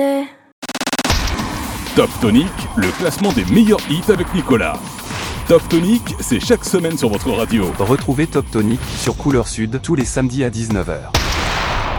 Top Tonic, le classement des meilleurs hits avec Nicolas. Top Tonic, c'est chaque semaine sur votre radio. Retrouvez Top Tonic sur Couleur Sud tous les samedis à 19h.